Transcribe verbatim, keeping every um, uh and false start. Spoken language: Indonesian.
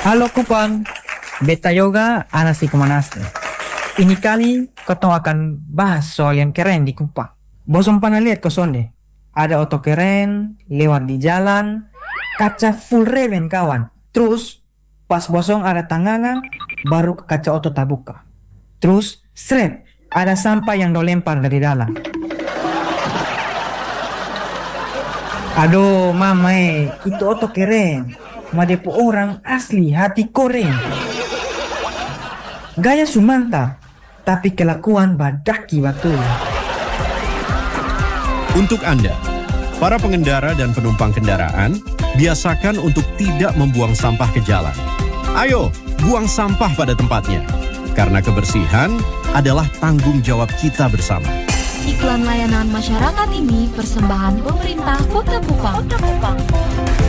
Halo Kupang, beta yoga ana si Kumanas. Ini kali kotong akan bahas soal yang keren di Kupang. Bosom pernah lihat kosonde? Ada oto keren, lewat di jalan, kaca full reven kawan. Terus, pas bosong ada tanganan, baru kaca oto tabuka. Terus, seret, ada sampah yang do lempar dari dalam. Aduh, mama eh, itu oto keren. Madepo orang asli hati koren. Gaya Sumanta, tapi kelakuan badaki betul. Untuk Anda, para pengendara dan penumpang kendaraan, biasakan untuk tidak membuang sampah ke jalan. Ayo, buang sampah pada tempatnya. Karena kebersihan adalah tanggung jawab kita bersama. Iklan layanan masyarakat ini persembahan pemerintah Kota Kupang.